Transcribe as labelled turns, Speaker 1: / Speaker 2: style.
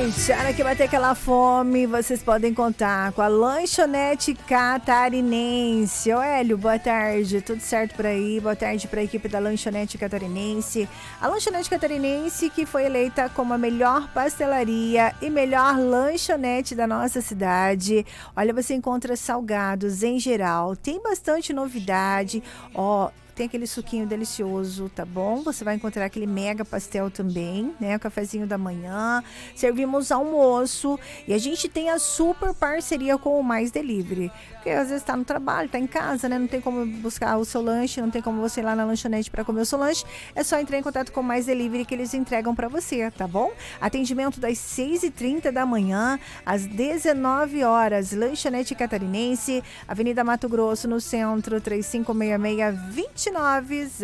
Speaker 1: gente, a hora que bater aquela fome, vocês podem contar com a Lanchonete Catarinense. Ô Hélio, boa tarde, tudo certo por aí? Boa tarde para a equipe da Lanchonete Catarinense. A Lanchonete Catarinense que foi eleita como a melhor pastelaria e melhor lanchonete da nossa cidade. Olha, você encontra salgados em geral, tem bastante novidade, ó. Tem aquele suquinho delicioso, tá bom? Você vai encontrar aquele mega pastel também, né? O cafezinho da manhã. Servimos almoço. E a gente tem a super parceria com o Mais Delivery. Porque às vezes tá no trabalho, tá em casa, né? Não tem como buscar o seu lanche, não tem como você ir lá na lanchonete para comer o seu lanche. É só entrar em contato com o Mais Delivery que eles entregam para você, tá bom? Atendimento das 6h30 da manhã às 19 horas. Lanchonete Catarinense, Avenida Mato Grosso, no centro, 3566-2900.